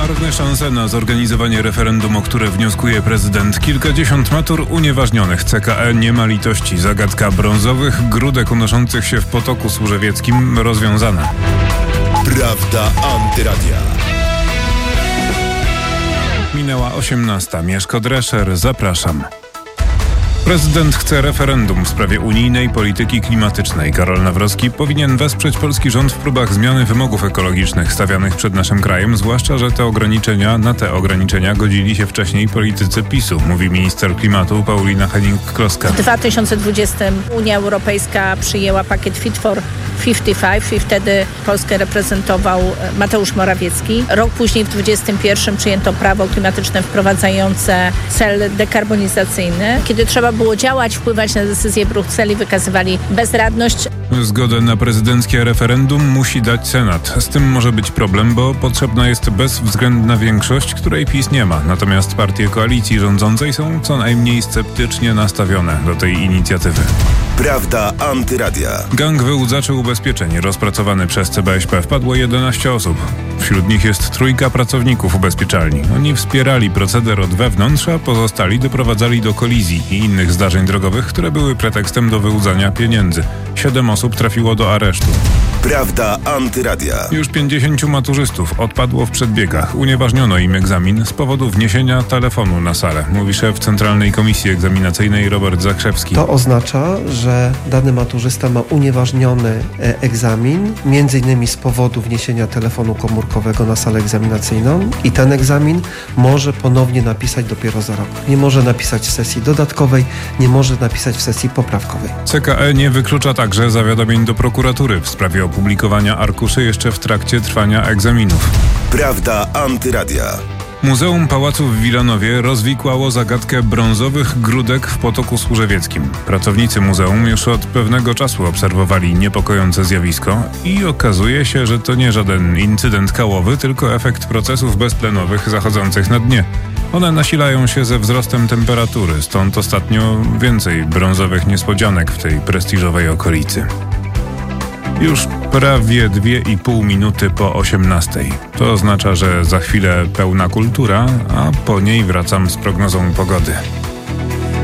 Marne szanse na zorganizowanie referendum, o które wnioskuje prezydent. Kilkadziesiąt matur unieważnionych. CKE nie ma litości. Zagadka brązowych grudek unoszących się w potoku służewieckim rozwiązana. Prawda Antyradia. Minęła 18. Mieszko Drescher, zapraszam. Prezydent chce referendum w sprawie unijnej polityki klimatycznej. Karol Nawrocki powinien wesprzeć polski rząd w próbach zmiany wymogów ekologicznych stawianych przed naszym krajem, zwłaszcza że na te ograniczenia godzili się wcześniej politycy PiS-u, mówi minister klimatu Paulina Hennig-Kloska. W 2020 Unia Europejska przyjęła pakiet Fit for 55 i wtedy Polskę reprezentował Mateusz Morawiecki. Rok później, w 2021 przyjęto prawo klimatyczne wprowadzające cel dekarbonizacyjny. Kiedy trzeba było działać, wpływać na decyzje Brukseli, wykazywali bezradność. Zgodę na prezydenckie referendum musi dać Senat. Z tym może być problem, bo potrzebna jest bezwzględna większość, której PiS nie ma. Natomiast partie koalicji rządzącej są co najmniej sceptycznie nastawione do tej inicjatywy. Prawda Antyradia. Gang wyłudzaczy ubezpieczeń rozpracowany przez CBŚP wpadło 11 osób. Wśród nich jest 3 pracowników ubezpieczalni. Oni wspierali proceder od wewnątrz, a pozostali doprowadzali do kolizji i innych zdarzeń drogowych, które były pretekstem do wyłudzania pieniędzy. 7 osób trafiło do aresztu. Prawda Antyradia. Już 50 maturzystów odpadło w przedbiegach. Unieważniono im egzamin z powodu wniesienia telefonu na salę, mówi szef Centralnej Komisji Egzaminacyjnej Robert Zakrzewski. To oznacza, że dany maturzysta ma unieważniony egzamin, między innymi z powodu wniesienia telefonu komórkowego na salę egzaminacyjną i ten egzamin może ponownie napisać dopiero za rok. Nie może napisać w sesji dodatkowej, nie może napisać w sesji poprawkowej. CKE nie wyklucza także zawiadomień do prokuratury w sprawie opublikowania arkuszy jeszcze w trakcie trwania egzaminów. Prawda Antyradia. Muzeum Pałacu w Wilanowie rozwikłało zagadkę brązowych grudek w potoku służewieckim. Pracownicy muzeum już od pewnego czasu obserwowali niepokojące zjawisko i okazuje się, że to nie żaden incydent kałowy, tylko efekt procesów beztlenowych zachodzących na dnie. One nasilają się ze wzrostem temperatury, stąd ostatnio więcej brązowych niespodzianek w tej prestiżowej okolicy. Już prawie 2,5 minuty po 18. To oznacza, że za chwilę pełna kultura, a po niej wracam z prognozą pogody.